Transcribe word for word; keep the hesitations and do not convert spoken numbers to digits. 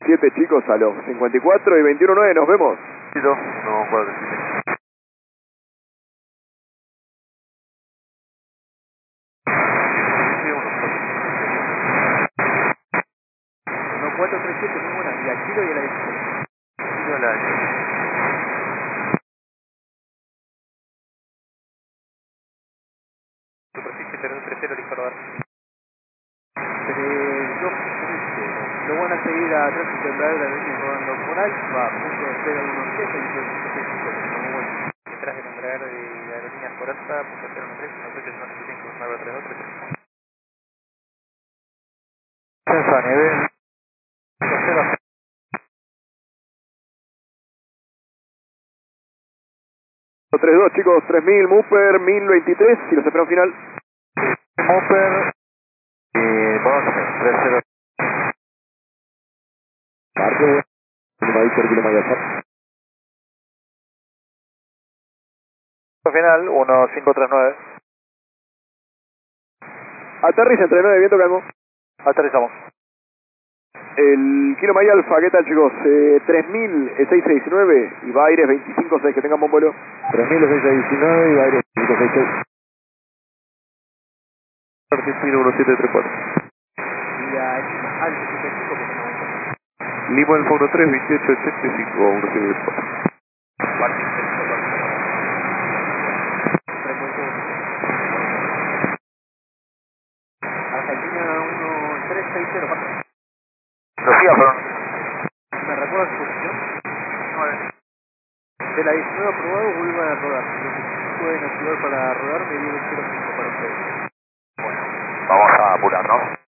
siete chicos a los cincuenta y cuatro y veintiuno nueve, nos vemos. Listo, no, cuatro, siete. uno cuatro tres siete, muy buena. Y al kilo y a la dieciséis. Kilo a la dieciséis. Superficie cero tres cero, listo, rodar. tres dos cero. Lo van a seguir a tránsito en la línea rodando por Alfa, punto cero uno siete, veintiocho sesenta y cinco, muy bueno. Detrás del embrague de aerolíneas por Alfa, punto cero uno tres, uno ocho noventa y cinco, nueve tres dos, tres tres. Censo a nivel cero. tres dos chicos, tres mil, Mooper, mil veintitrés y los esperamos final. Mooper, y vamos a hacer tres cero. Marco, Kilo Víctor, Kilo Maya. Final, uno cinco tres nueve. Aterriza entre nueve, viento calmo. Aterrizamos. El Kilo Maya Alfa, ¿qué tal chicos? Eh, tres mil, seiscientos diecinueve y va aires veinticinco seis, que tengan buen vuelo. tres mil seiscientos diecinueve y aire cinco seis seis. Argentina uno siete tres cuatro. Y a Lima, alto setenta y cinco, porque no aguanta. Lima Alfa uno tres veintiocho ochenta y cinco uno siete tres cuatro. Martín, frecuencia Argentina uno tres seis cero, Martín. Sofía, perdón. ¿Me recuerda su posición? De la diecinueve aprobado, vuelvan a rodar. Los que pueden activar para rodar, me dio cero cinco para ustedes. Vamos a apurar, ¿no?